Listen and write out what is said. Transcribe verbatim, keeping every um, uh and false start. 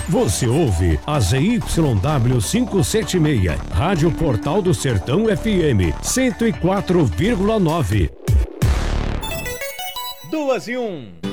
Você ouve a Z Y W quinhentos e setenta e seis, Rádio Portal do Sertão F M, cento e quatro vírgula nove. Duas e um.